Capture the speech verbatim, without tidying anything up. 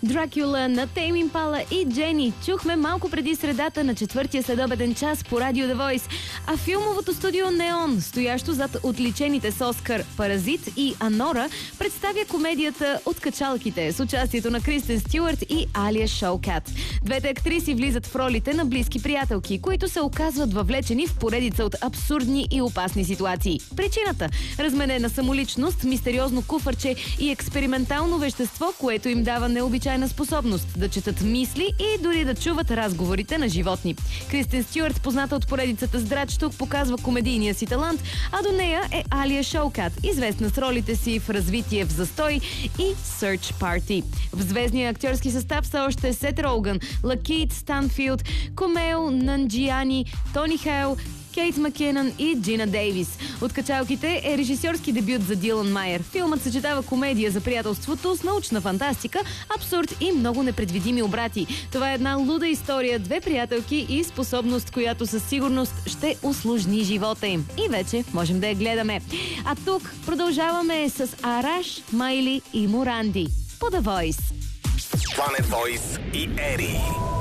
Дракюла на Тейм Импала и Джени чухме малко преди средата на четвъртия следобеден час по Радио The Voice. А филмовото студио Неон, стоящо зад отличените с Оскар Паразит и Анора, представя комедията Откачалките с участието на Кристен Стюарт и Алия Шоукат. Двете актриси влизат в ролите на близки приятелки, които се оказват въвлечени в поредица от абсурдни и опасни ситуации. Причината – разменена самоличност, мистериозно куфарче и експериментално вещество, което им дава необичайна способност да четат мисли и дори да чуват разговорите на животни. Кристен Стюарт, позната от поредицата с Драч, тук показва комедийния си талант, а до нея е Алия Шоукат, известна с ролите си в Развитие в застой и Search Party. В звездния актьорски състав са още Сет Роган, Лакейт Станфилд, Кумео Нанджиани, Тони Хайл, Кейт Маккенън и Джина Дейвис. Откачалките е режисьорски дебют за Дилан Майер. Филмът съчетава комедия за приятелството с научна фантастика, абсурд и много непредвидими обрати. Това е една луда история, две приятелки и способност, която със сигурност ще усложни живота им. И вече можем да я гледаме. А тук продължаваме с Араш, Майли и Моранди по The Voice. Planet Voice и Ери.